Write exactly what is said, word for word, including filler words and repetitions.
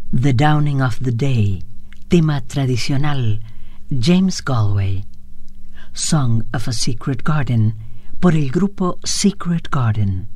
The Dawning of the Day, tema tradicional, James Galway. Song of a Secret Garden, por el grupo Secret Garden.